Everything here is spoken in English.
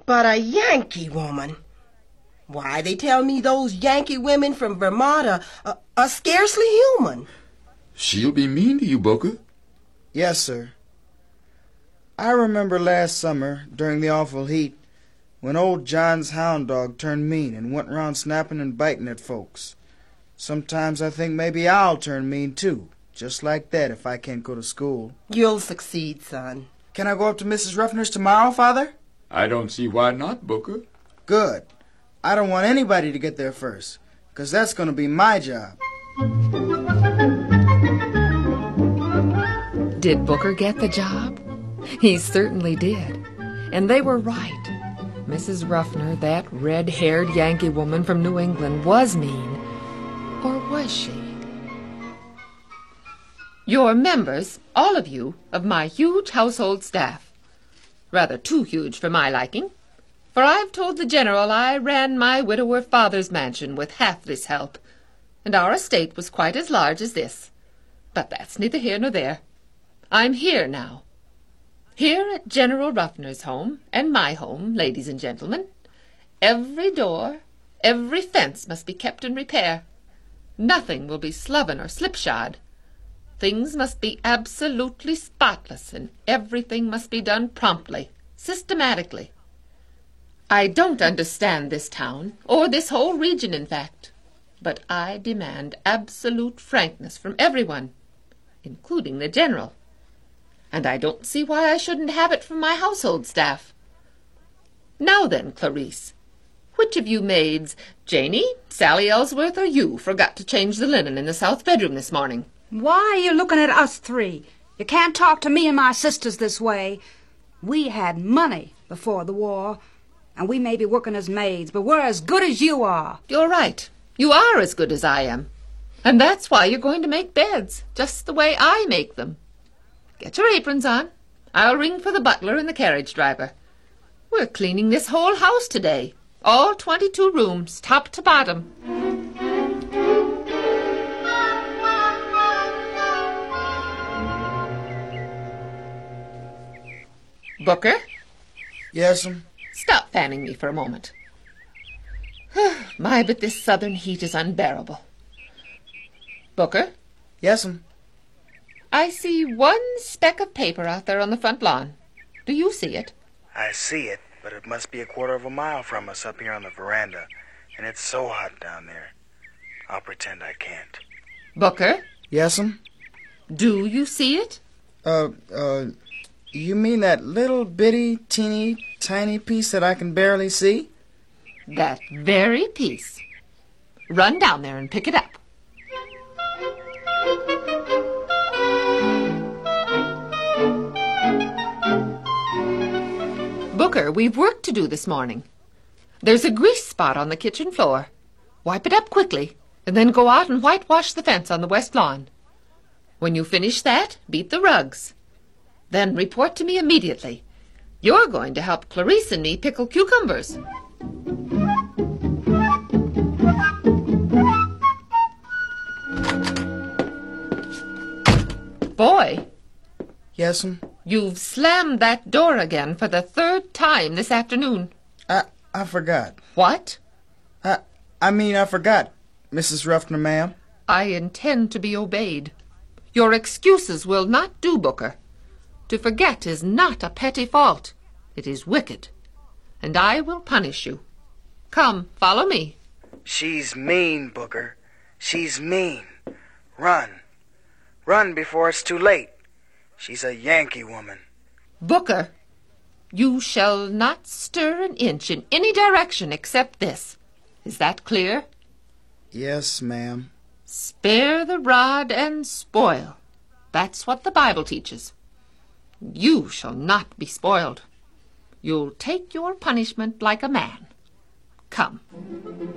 But a Yankee woman? Why, they tell me those Yankee women from Vermont are scarcely human. She'll be mean to you, Booker. Yes, sir. I remember last summer, during the awful heat, when old John's hound dog turned mean and went round snapping and biting at folks. Sometimes I think maybe I'll turn mean, too, just like that if I can't go to school. You'll succeed, son. Can I go up to Mrs. Ruffner's tomorrow, Father? I don't see why not, Booker. Good. I don't want anybody to get there first, 'cause that's going to be my job. Did Booker get the job? He certainly did. And they were right. Mrs. Ruffner, that red-haired Yankee woman from New England, was mean. Or was she? You're members, all of you, of my huge household staff. Rather too huge for my liking. For I've told the General I ran my widower father's mansion with half this help, and our estate was quite as large as this. But that's neither here nor there. I'm here now. Here at General Ruffner's home, and my home, ladies and gentlemen. Every door, every fence must be kept in repair. Nothing will be sloven or slipshod. Things must be absolutely spotless, and everything must be done promptly, systematically. I don't understand this town, or this whole region, in fact, but I demand absolute frankness from everyone, including the General. And I don't see why I shouldn't have it from my household staff. Now then, Clarice, which of you maids, Janey, Sally Ellsworth, or you, forgot to change the linen in the south bedroom this morning? Why are you looking at us three? You can't talk to me and my sisters this way. We had money before the war, and we may be working as maids, but we're as good as you are. You're right. You are as good as I am. And that's why you're going to make beds, just the way I make them. Get your aprons on. I'll ring for the butler and the carriage driver. We're cleaning this whole house today. All 22 rooms, top to bottom. Booker? Yes'm. Stop fanning me for a moment. My, but this southern heat is unbearable. Booker? Yes'm. I see one speck of paper out there on the front lawn. Do you see it? I see it, but it must be a quarter of a mile from us up here on the veranda, and it's so hot down there. I'll pretend I can't. Booker? Yes'm. Do you see it? You mean that little bitty, teeny, tiny piece that I can barely see? That very piece. Run down there and pick it up. Booker, we've work to do this morning. There's a grease spot on the kitchen floor. Wipe it up quickly, and then go out and whitewash the fence on the west lawn. When you finish that, beat the rugs. Then report to me immediately. You're going to help Clarice and me pickle cucumbers. Boy. Yes'm. You've slammed that door again for the third time this afternoon. I forgot. What? I forgot, Mrs. Ruffner, ma'am. I intend to be obeyed. Your excuses will not do, Booker. To forget is not a petty fault. It is wicked. And I will punish you. Come, follow me. She's mean, Booker. She's mean. Run. Run before it's too late. She's a Yankee woman. Booker, you shall not stir an inch in any direction except this. Is that clear? Yes, ma'am. Spare the rod and spoil. That's what the Bible teaches. You shall not be spoiled. You'll take your punishment like a man. Come.